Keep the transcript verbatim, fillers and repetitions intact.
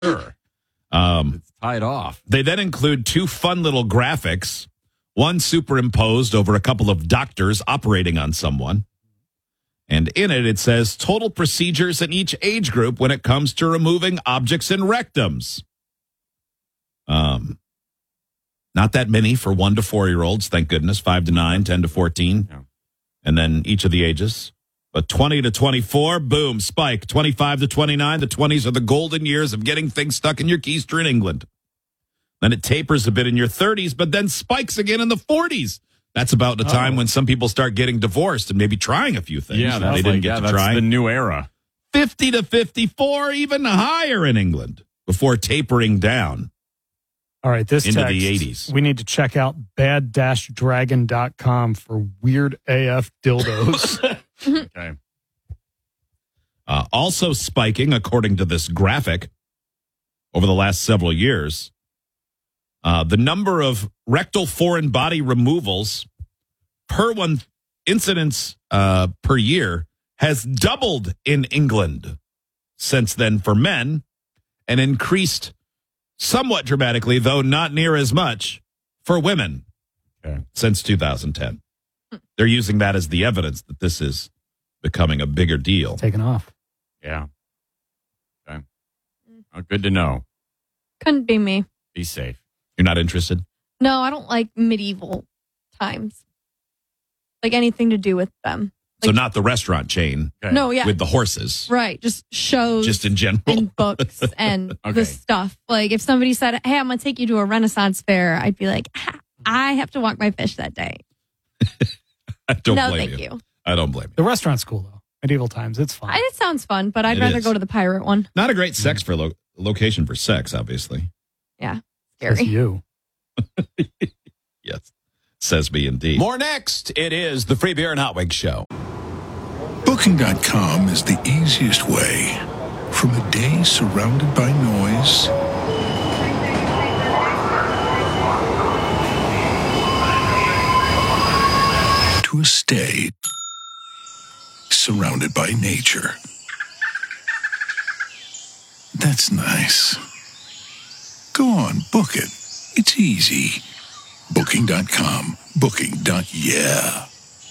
Sure. Um, it's tied off. They then include two fun little graphics, one superimposed over a couple of doctors operating on someone. And in it, it says total procedures in each age group when it comes to removing objects in rectums. Um, not that many for one to four-year-olds, thank goodness, five to nine, ten to fourteen, yeah. And then each of the ages. But twenty to twenty-four, boom, spike. twenty-five to twenty-nine, the twenties are the golden years of getting things stuck in your keister in England. Then it tapers a bit in your thirties, but then spikes again in the forties. That's about the time oh. when some people start getting divorced and maybe trying a few things. Yeah, that's they didn't like, get yeah, to that's try. the new era. fifty to fifty-four, even higher in England, before tapering down. All right, this into text, the eighties. We need to check out bad dash dragon dot com for weird A F dildos. Okay. Uh, also spiking, according to this graphic, over the last several years, uh, the number of rectal foreign body removals per one incidents uh, per year has doubled in England since then for men and increased somewhat dramatically, though not near as much, for women okay. since two thousand ten. They're using that as the evidence that this is becoming a bigger deal. Taking off. Yeah. Okay. Oh, good to know. Couldn't be me. Be safe. You're not interested? No, I don't like medieval times. Like anything to do with them. Like, so not the restaurant chain. Okay. No, yeah. With the horses. Right. Just shows. Just in general. And books and okay. the stuff. Like if somebody said, hey, I'm going to take you to a Renaissance fair, I'd be like, I have to walk my fish that day. I don't no, blame thank you. you. I don't blame you. The restaurant's cool, though. Medieval times, it's fun. I, it sounds fun, but I'd It rather is. go to the pirate one. Not a great sex for lo- location for sex, obviously. Yeah. It's Scary. you. Yes. Says me indeed. More next. It is the Free Beer and Hot Wings Show. Booking dot com is the easiest way from a day surrounded by noise to a stay surrounded by nature. That's nice. Go on, book it. It's easy. Booking dot com. Booking. Yeah.